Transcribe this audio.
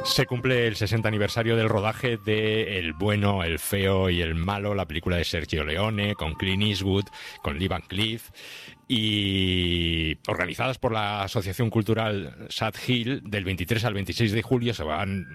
Se cumple el 60 aniversario del rodaje de El bueno, el feo y el malo, la película de Sergio Leone, con Clint Eastwood, con Lee Van Cleef, y organizadas por la Asociación Cultural Sad Hill. Del 23 al 26 de julio se van